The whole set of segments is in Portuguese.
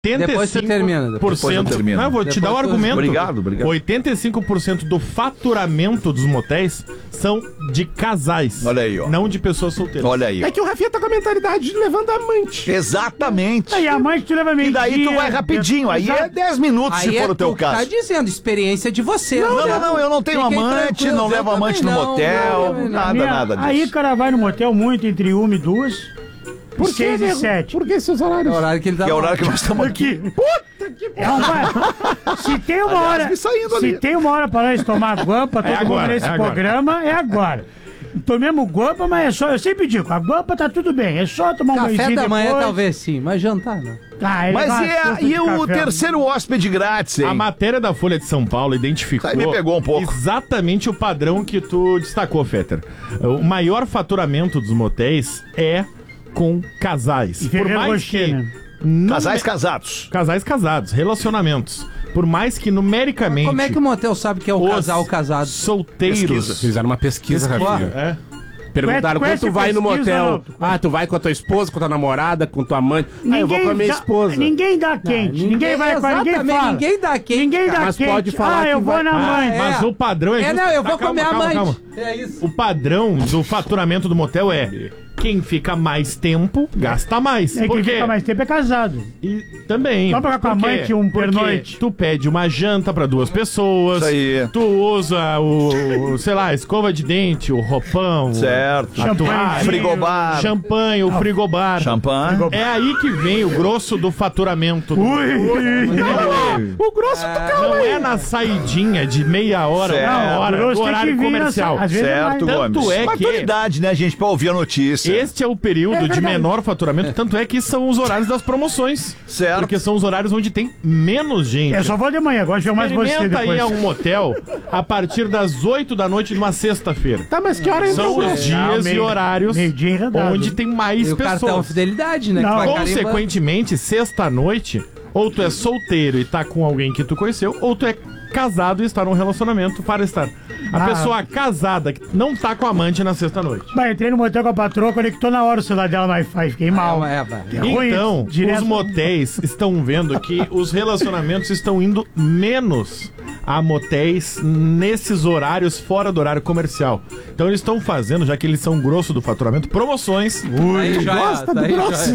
Depois você termina. Depois eu termino. Não, eu vou te dar o argumento. Obrigado. 85% do faturamento dos motéis são de casais. Olha aí, ó. Não de pessoas solteiras. Olha aí, ó. É que o Rafinha tá com a mentalidade de levando a amante. Exatamente. Aí a amante tu leva meio E daí tu vai rapidinho. Aí é 10 minutos Aí se for o teu tu que tá caso. dizendo, experiência de você. Não, eu não tenho Fiquem amante, tranquilos, não eu levo amante também no não, motel, não, nada disso. Aí o cara vai no motel muito entre 1 e 2. Por 6 e 7. Por que esses horários? É o horário que ele tá. Que é o horário que nós estamos aqui. Puta que Se tem uma Aliás, hora. me saindo ali. Se tem uma hora pra nós tomar guampa, todo mundo nesse programa, é agora. Tomemos guampa, mas é só. Eu sempre digo, a guampa tá tudo bem. É só tomar um Café banhozinho da manhã depois. talvez sim, mas jantar não. Mas e o terceiro hóspede grátis, hein? A matéria da Folha de São Paulo identificou Aí me pegou um pouco. exatamente o padrão que tu destacou, Fetter. O maior faturamento dos motéis é com casais. Por mais que... Casais casados. Casais casados, relacionamentos. Por mais que numericamente... Como é que o motel sabe que é o os casal casado? solteiros... Fizeram uma pesquisa, Rafinha. É. Perguntaram quando tu vai no motel. Tu vai com a tua esposa, com a tua namorada, com tua mãe. Eu vou com a minha esposa. Ninguém dá quente. Ninguém vai com ninguém fala. Ninguém dá quente. Ninguém dá Mas quente. pode falar eu que vou vai- na mãe. Mas o padrão é... Não, eu vou com a minha amante. Calma. É isso. O padrão do faturamento do motel é... Quem fica mais tempo, gasta mais. É Por quem quê? fica mais tempo é casado. E também. Só pra ficar com a Por quê? amante um Porque pernoite. tu pede uma janta pra 2 pessoas. Isso aí. Tu usa o sei lá, escova de dente, o roupão. Certo. A toalha, Frigobar. champanhe, o frigobar. Champanhe. É aí que vem o grosso do faturamento. O grosso do Não é na saidinha de meia hora, Certo. uma hora, Grosso do tem horário que vir comercial. às vezes é mais. Certo, Tanto Gomes. é que- Maturidade, né, gente, pra ouvir a notícia. Este é o período de menor faturamento, tanto é que são os horários das promoções. Certo. Porque são os horários onde tem menos gente. Eu só vou de manhã, gosto de ver mais você Experimenta aí depois. a um motel a partir das 8 da noite de uma sexta-feira. Tá, mas que hora entra São o grosso? os dias e horários meio-dia enredado. onde tem mais E o cartão pessoas. fidelidade, né? Não, que vai carimbando. Consequentemente, sexta-noite, ou tu é solteiro e tá com alguém que tu conheceu, ou tu é casado e está num relacionamento para estar. A pessoa casada que não tá com a amante na sexta-noite. Bah, entrei no motel com a patroa, conectou na hora o celular dela no Wi-Fi, fiquei mal. vai. É ruim, Então, direto. os motéis estão vendo que os relacionamentos estão indo menos a motéis nesses horários fora do horário comercial. Então eles estão fazendo, já que eles são grosso do faturamento, promoções Aí já gosta do aí já grosso?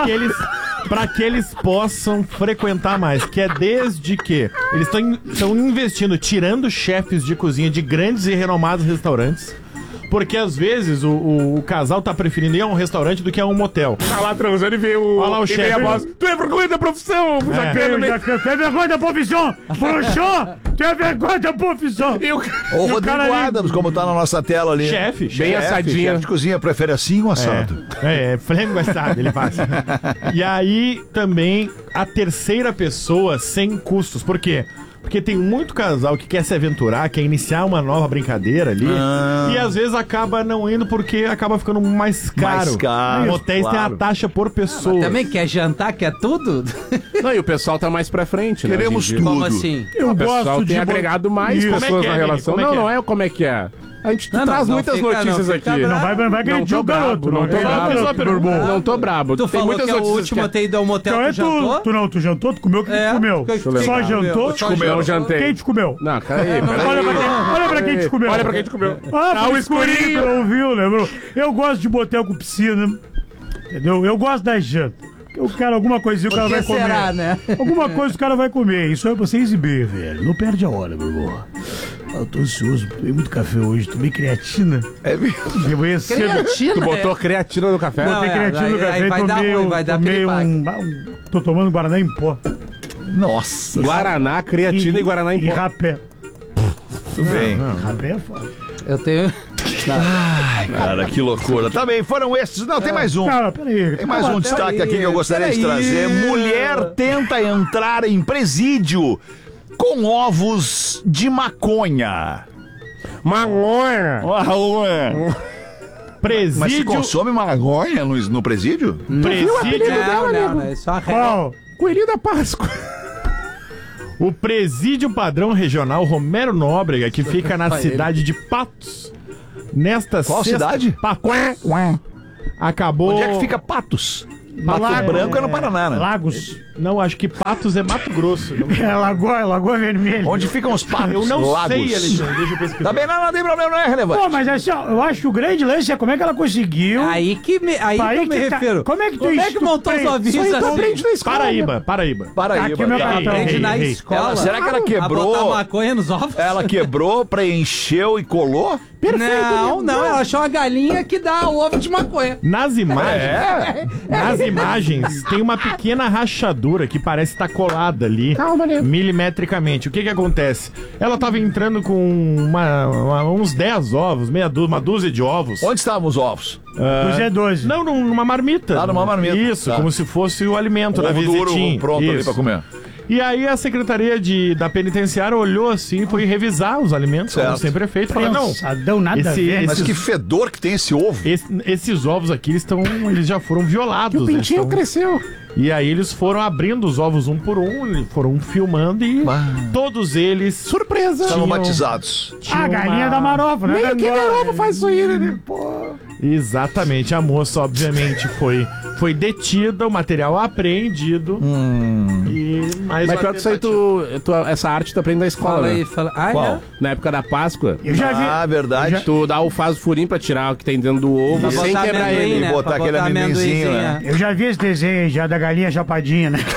para que eles possam frequentar mais, que é desde que eles estão investindo, tirando chefes de cozinha de grandes e renomados restaurantes. Porque às vezes o casal tá preferindo ir a um restaurante do que a um motel. Tá lá transando e vê o... Olha lá o e vem chefe. a voz. Tu é vergonha da profissão, sacana, né? Tu é vergonha da profissão! Bruxô! Tu é vergonha da profissão! E o... Ou E o Rodrigo cara ali- Adams, como tá na nossa tela ali. Chefe. Bem assadinha. Chefe de cozinha, prefere assim ou assado? Frango assado, ele faz. E aí também a terceira pessoa sem custos. Por quê? Porque tem muito casal que quer se aventurar, quer iniciar uma nova brincadeira ali. E às vezes acaba não indo porque acaba ficando mais caro. Mais caro, Motéis tem claro. a taxa por pessoa. Também quer jantar, quer tudo? Não, e o pessoal tá mais pra frente, né? Queremos hoje em dia. tudo. Como assim? Eu O pessoal gosto tem de... agregado mais Isso. pessoas Como é que é, na Vini? relação. Como é que Não é? é como é que é. A gente Não, traz não muitas fica- notícias não fica aqui. bravo. Não vai Não agredir tô o garoto. brabo, não tô garoto, brabo. meu irmão. Não tô brabo. Tu Tem falou muitas que é o notícias último ter ido ao motel, Então é tu jantou? tu jantou? Tu comeu o que tu comeu? Deixa eu Só lembrar. jantou? Só Não jantou. jantei. Quem te comeu? Não, peraí. Olha pra quem te comeu. Olha pra quem te comeu. Ah, o escurinho. Tu ouviu, lembrou? Eu gosto de motel com piscina. Entendeu? Eu gosto da janta. Eu quero alguma coisinha o cara vai comer. será, né? Alguma coisa o cara vai comer. Isso é pra você exibir, velho. Não perde a hora, meu irmão. Eu tô ansioso. Tomei muito café hoje. Tomei creatina. É mesmo. De manhã cedo. Creatina. Tu botou creatina no café? Não, Botei é, creatina no aí café e vai dar tomei ruim, vai dar tomei piripaque. Tô tomando Guaraná em pó. Nossa. Guaraná, creatina e Guaraná em E pó. rapé. Tudo bem. Rapé é foda. Eu tenho... Cara, que loucura. Tá bem, foram esses. Não, tem mais um. Cara, peraí. Tem mais um destaque aí, aqui que eu gostaria de peraí. trazer. Mulher tenta entrar em presídio com ovos de maconha. Magonha. Presídio. Mas se consome maconha no presídio? Presídio. Não, é só a regra. Qual? Coelhinho da Páscoa. O Presídio Padrão Regional Romero Nóbrega, que fica na cidade de Patos. Nesta Qual sexta- cidade? Patos. Acabou. Onde é que fica Patos? Pato Branco é no Paraná, né? Lagos. Não, acho que Patos é Mato Grosso. É Lagoa Vermelha. Onde ficam os patos? Eu não Lagos. sei, Alexandre. Deixa eu pesquisar. Tá bem, não tem problema, não é relevante. Pô, mas assim, ó, eu acho que o grande lance é como é que ela conseguiu. Aí que eu me refiro. Como é que tu Como é que montou os ovinhos assim? Paraíba. Aqui meu cartão. Aprende na Ei, escola. Será que ela A botar quebrou? maconha nos ovos? Ela quebrou, preencheu e colou? Não, ela achou uma galinha que dá o ovo de maconha. Nas imagens, tem uma pequena rachadura que parece estar colada ali, milimetricamente. O que acontece? Ela tava entrando com uns 10 ovos, uma dúzia de ovos. Onde estavam os ovos? Dos E12. Não, numa marmita. Ah, numa marmita. Isso, Tá. como se fosse o alimento da Ovo duro, visitinha. pronto ali Isso. pra comer. E aí a secretaria da penitenciária olhou assim e foi revisar os alimentos, como Certo. sempre é feito. Falou, não, Pensadão, nada a ver. Mas que fedor que tem esse ovo. esses ovos aqui, eles já foram violados. O pintinho cresceu. E aí eles foram abrindo os ovos um por um, foram filmando e todos eles... Surpresa. Estavam batizados. A galinha da Marofa, né? Nem aquele ovo faz isso aí, né? Pô. Exatamente, a moça obviamente foi detida, o material apreendido. Mas pior que isso aí, essa arte tu aprende na escola, Fala né? aí, fala. Ah, Qual? Na época da Páscoa, Eu já vi. Ah, verdade. tu faz o furinho pra tirar o que tem dentro do ovo Pra sem botar quebrar amendoim, ele. né? botar Pra aquele amendoinzinho, né? Eu já vi esse desenho aí já da galinha chapadinha, né?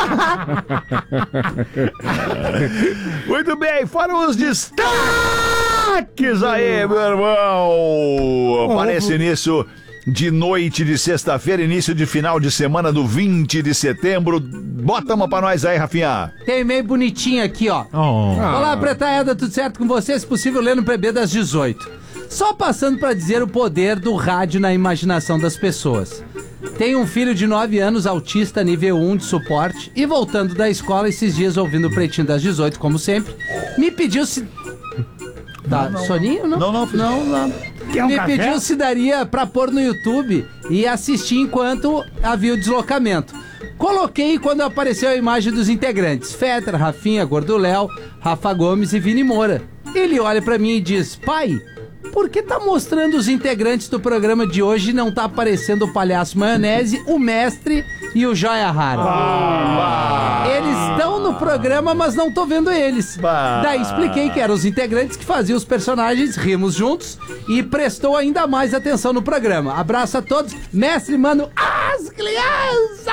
Muito bem, foram os destaques aí, meu irmão. Parece início de noite de sexta-feira, início de final de semana do 20 de setembro. Bota uma pra nós aí, Rafinha. Tem e-mail bonitinho aqui, ó. Olá, Pretaeda, tudo certo com você? Se possível, ler no PB das 18. Só passando pra dizer o poder do rádio na imaginação das pessoas. Tenho um filho de 9 anos, autista nível 1 de suporte, e voltando da escola esses dias ouvindo o Pretinho das 18, como sempre, me pediu se... Tá, soninho? Não. Quer um Me café? pediu se daria pra pôr no YouTube e assistir enquanto havia o deslocamento. Coloquei quando apareceu a imagem dos integrantes: Fetter, Rafinha, Gordo Léo, Rafa Gomes e Vini Moura. Ele olha pra mim e diz: pai, por que tá mostrando os integrantes do programa de hoje e não tá aparecendo o Palhaço Maionese, o Mestre e o Joia Rara? Eles estão no programa, mas não tô vendo eles. Daí expliquei que eram os integrantes que faziam os personagens, rimos juntos e prestou ainda mais atenção no programa. Abraço a todos. Mestre, mano, as crianças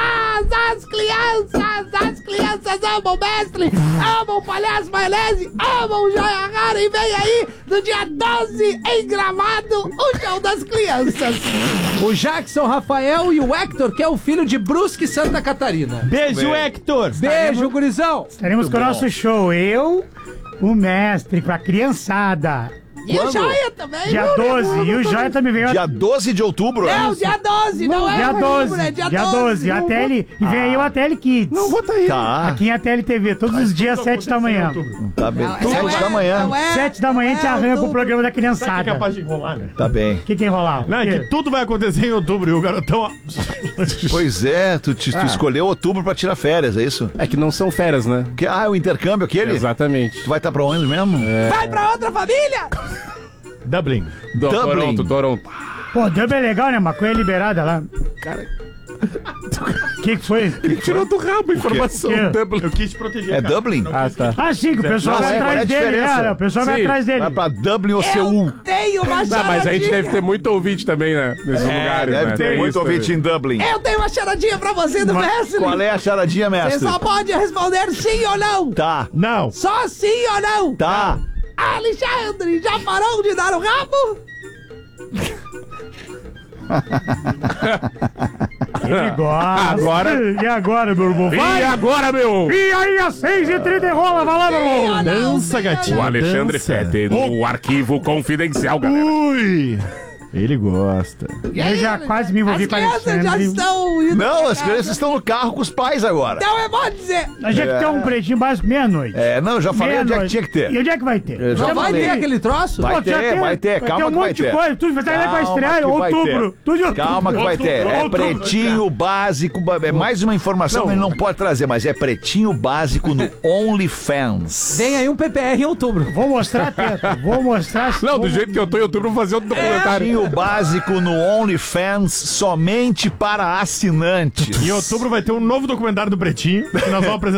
amam o Mestre, amam o Palhaço Maionese, amam o Joia Rara, e vem aí, no dia 12, em Gramado, o show das crianças. O Jackson Rafael e o Hector, que é o filho de Brusque, Santa Catarina. Beijo, Hector! Beijo, gurizão. Estaremos com o nosso show. Eu, o Mestre, com a criançada. E o Joia também. Dia 12. E o Joia também veio. Dia 12 de outubro. Não, dia 12, não é Dia outubro, 12. é dia Dia 12. 12. A TL, e vem aí o ATL Kids. Não, bota aí. Tá, Aqui em ATL TV, todos os dias, 7 da manhã. tá bem. Não 7 é, da manhã. não é, 7 da manhã a gente é arranca o outubro. programa da Sabe que é criançada. capaz de enrolar, né? Tá bem. O que enrolar? Não, é que tudo vai acontecer em outubro e o garotão... ó. Pois é, tu escolheu outubro pra tirar férias, é isso? É que não são férias, né? O intercâmbio aquele? Exatamente. Tu vai estar pra onde mesmo? Vai pra outra família. Dublin. Dublin. Toronto. Pô, Dublin é legal, né? Maconha liberada lá. Cara, O que foi? ele tirou do rabo a informação. O quê? Dublin. Eu quis te proteger, É cara. Dublin? Ah, tá. Ah, sim, que o pessoal Não, vai qual é atrás a dele. diferença? O pessoal vai Sim. atrás dele. Vai pra Dublin ou Seul? Tenho uma Não, mas a gente charadinha. deve ter muito ouvinte também, né? Nesses lugares, Deve né? ter Tem muito isso ouvinte em Dublin. Eu tenho uma charadinha pra você do Mestre. Qual é a charadinha, Você mestre? só pode responder sim ou não. Tá, Não. Só sim ou não. tá. Alexandre, já parou de dar o rabo? Ele gosta. Agora- E agora, meu irmão? E Vai! agora, meu? E aí, às 6h30 rola, vai lá, meu irmão! Dança, gatinho. O Alexandre dança. Fetter no arquivo confidencial, galera. Ui! Ele gosta. Eu já quase me envolvi As com a crianças já Alexandre. estão indo Não, pra as casa. crianças estão no carro com os pais agora. Então é bom dizer. A gente tem um pretinho básico meia-noite. É, não, eu já falei onde é que tinha que ter. E onde é que vai ter? Eu já Não vai falei. ter aquele troço? Vai Pô, já ter, vai ter. Calma Vai ter um que vai monte de ter. coisa. Tudo vai Calma estrear em que vai outubro. ter. Tudo em outubro. Calma que vai ter. É Outubro, pretinho básico. É mais uma informação que ele não pode trazer, mas é pretinho básico no OnlyFans. Vem aí um PPR em outubro. Vou mostrar a teta. Vou mostrar. Não, do jeito que eu tô em outubro, eu vou fazer outro documentário. Pretinho Pretinho Básico no OnlyFans somente para assinantes. Em outubro vai ter um novo documentário do Pretinho, que nós vamos apresentar